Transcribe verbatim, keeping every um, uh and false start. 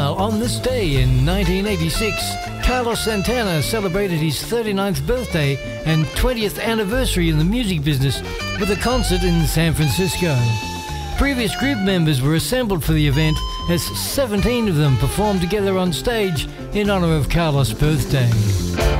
Meanwhile, on this day in nineteen eighty-six, Carlos Santana celebrated his thirty-ninth birthday and twentieth anniversary in the music business with a concert in San Francisco. Previous group members were assembled for the event as seventeen of them performed together on stage in honor of Carlos' birthday.